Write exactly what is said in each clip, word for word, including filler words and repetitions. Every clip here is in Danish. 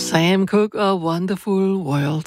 Sam Cooke og Wonderful World.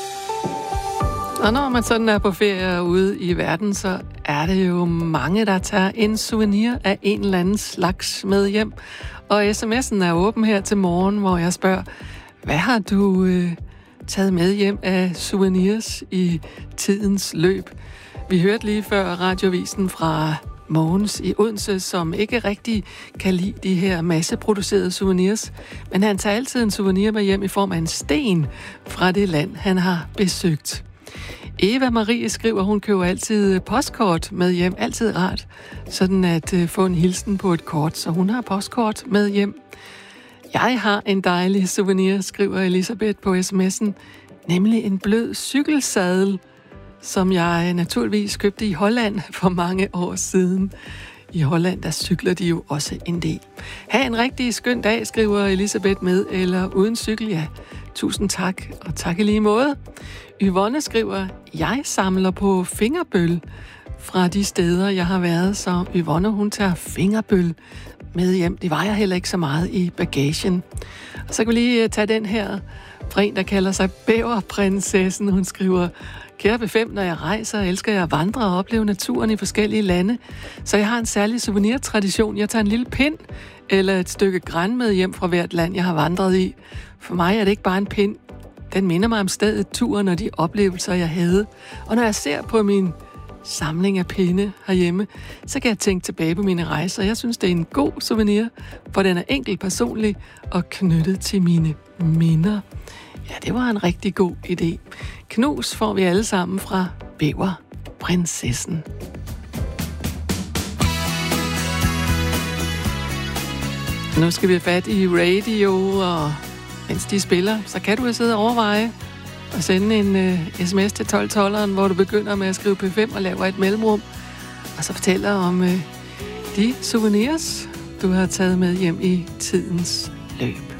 Og når man sådan er på ferie ude i verden, så er det jo mange, der tager en souvenir af en eller anden slags med hjem. Og sms'en er åben her til morgen, hvor jeg spørger, hvad har du øh, taget med hjem af souvenirs i tidens løb? Vi hørte lige før radiovisen fra Mogens i Odense, som ikke rigtig kan lide de her masseproducerede souvenirs, men han tager altid en souvenir med hjem i form af en sten fra det land, han har besøgt. Eva Marie skriver, hun køber altid postkort med hjem, altid rart, sådan at uh, få en hilsen på et kort, så hun har postkort med hjem. Jeg har en dejlig souvenir, skriver Elisabeth på sms'en, nemlig en blød cykelsadel, som jeg naturligvis købte i Holland for mange år siden. I Holland, der cykler de jo også en del. Ha' en rigtig skøn dag, skriver Elisabeth, med eller uden cykel, ja. Tusind tak, og tak i lige måde. Yvonne skriver, jeg samler på fingerbøl fra de steder, jeg har været, så Yvonne, hun tager fingerbøl med hjem. Det vejer heller ikke så meget i bagagen. Og så kan vi lige tage den her fra en, der kalder sig Bæverprinsessen. Hun skriver, kære B fem, når jeg rejser, elsker jeg at vandre og opleve naturen i forskellige lande. Så jeg har en særlig souvenirtradition. Jeg tager en lille pind eller et stykke gran med hjem fra hvert land, jeg har vandret i. For mig er det ikke bare en pind. Den minder mig om stedet, turen og de oplevelser, jeg havde. Og når jeg ser på min samling af pinde herhjemme, så kan jeg tænke tilbage på mine rejser. Jeg synes, det er en god souvenir, for den er enkelt personlig og knyttet til mine minder. Ja, det var en rigtig god idé. Knus får vi alle sammen fra Bæverprinsessen. Nu skal vi have fat i radio, og mens de spiller, så kan du jo sidde og overveje og sende en uh, sms til tolv tolveren, hvor du begynder med at skrive P fem og laver et mellemrum, og så fortæller om uh, de souvenirs, du har taget med hjem i tidens løb.